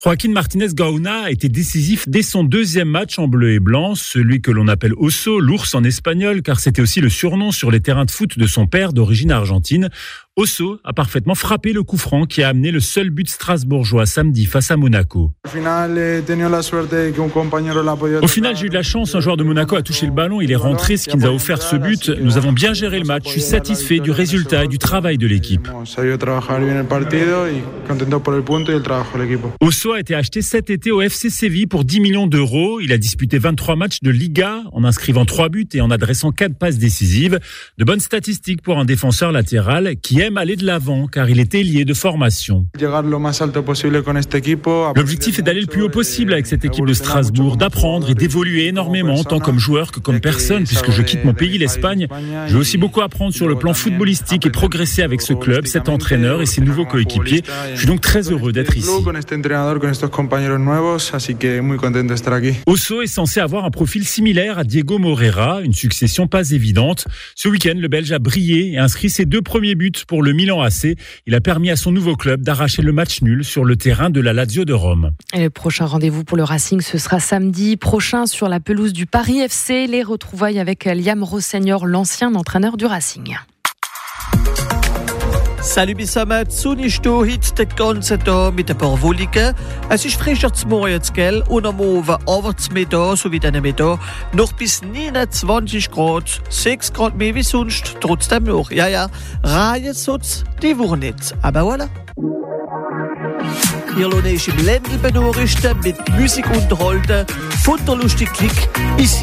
Joaquín Martínez Gaona était décisif dès son deuxième match en bleu et blanc, celui que l'on appelle Oso, l'ours en espagnol, car c'était aussi le surnom sur les terrains de foot de son père d'origine argentine. Oso a parfaitement frappé le coup franc qui a amené le seul but strasbourgeois samedi face à Monaco. Au final, j'ai eu de la chance, un joueur de Monaco a touché le ballon, il est rentré, ce qui nous a offert ce but. Nous avons bien géré le match, je suis satisfait du résultat et du travail de l'équipe. Oso a été acheté cet été au FC Séville pour 10 millions d'euros. Il a disputé 23 matchs de Liga en inscrivant 3 buts et en adressant 4 passes décisives. De bonnes statistiques pour un défenseur latéral qui aime aller de l'avant car il est ailier de formation. L'objectif est d'aller le plus haut possible avec cette équipe de Strasbourg, d'apprendre et d'évoluer énormément tant comme joueur que comme personne puisque je quitte mon pays, l'Espagne. Je veux aussi beaucoup apprendre sur le plan footballistique et progresser avec ce club, cet entraîneur et ses nouveaux coéquipiers. Je suis donc très heureux d'être ici. Oso est censé avoir un profil similaire à Diego Moreira, une succession pas évidente. Ce week-end, le Belge a brillé et inscrit ses 2 premiers buts pour le Milan AC. Il a permis à son nouveau club d'arracher le match nul sur le terrain de la Lazio de Rome. Et le prochain rendez-vous pour le Racing, ce sera samedi prochain sur la pelouse du Paris FC. Les retrouvailles avec Liam Rossignol, l'ancien entraîneur du Racing. Salut bissamet, Sunisto hit det ganze Tag mit ein paar Wolken. Es ist frischer zum Morgen jetzt, gell? Und am Abend aber zum Mittag, so wie dann Mittag, noch bis 29 Grad, 6 Grad mehr wie sonst, trotzdem noch. Ja, Reihe soll's die Woche nicht. Aber voilà. Ihr lohnt euch im Ländl benachrichtigen, mit Musik unterhalten, Futterlustig Klick, ist